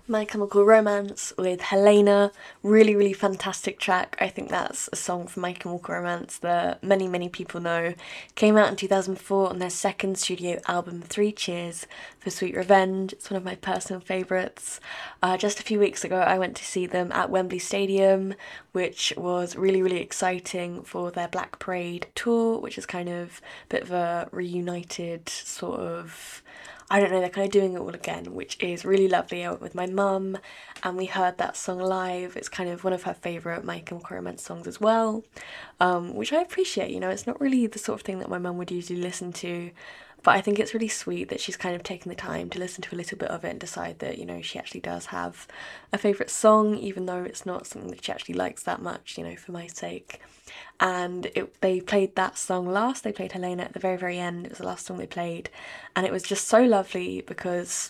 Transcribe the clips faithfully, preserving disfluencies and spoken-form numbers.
My Chemical Romance with Helena. Really, really fantastic track. I think that's a song from My Chemical Romance that many, many people know. Came out in two thousand four on their second studio album, Three Cheers for Sweet Revenge. It's one of my personal favourites. Uh, just a few weeks ago, I went to see them at Wembley Stadium, which was really, really exciting for their Black Parade tour, which is kind of a bit of a reunited sort of, I don't know, they're kind of doing it all again, which is really lovely. I went with my mum and we heard that song live. It's kind of one of her favourite My Chemical Romance songs as well, um, which I appreciate. You know, it's not really the sort of thing that my mum would usually listen to, but I think it's really sweet that she's kind of taken the time to listen to a little bit of it and decide that, you know, she actually does have a favourite song, even though it's not something that she actually likes that much, you know, for my sake. And it, they played that song last. They played Helena at the very, very end. It was the last song they played, and it was just so lovely because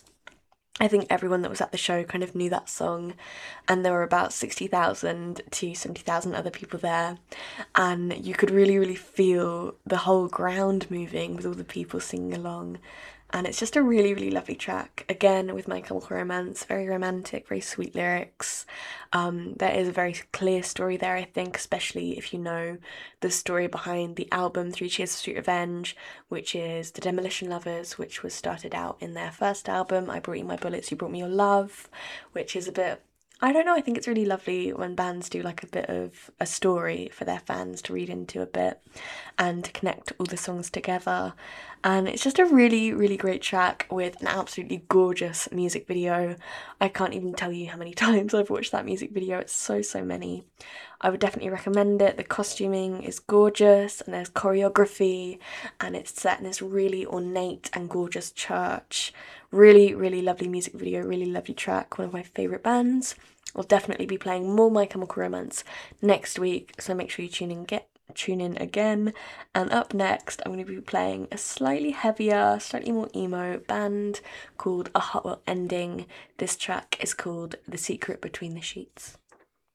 I think everyone that was at the show kind of knew that song, and there were about sixty thousand to seventy thousand other people there, and you could really, really feel the whole ground moving with all the people singing along. And it's just a really, really lovely track. Again, with My Chemical Romance, very romantic, very sweet lyrics. Um, there is a very clear story there, I think, especially if you know the story behind the album Three Cheers for Sweet Revenge, which is the Demolition Lovers, which was started out in their first album, I Brought You My Bullets, You Brought Me Your Love, which is a bit, I don't know, I think it's really lovely when bands do like a bit of a story for their fans to read into a bit and to connect all the songs together. And it's just a really, really great track with an absolutely gorgeous music video. I can't even tell you how many times I've watched that music video, it's so, so many. I would definitely recommend it. The costuming is gorgeous and there's choreography, and it's set in this really ornate and gorgeous church. Really, really lovely music video, really lovely track, one of my favourite bands. I'll definitely be playing more My Chemical Romance next week, so make sure you tune in, get tune in again. And up next, I'm going to be playing a slightly heavier, slightly more emo band called A Heart Will Ending. This track is called The Secret Between the Sheets.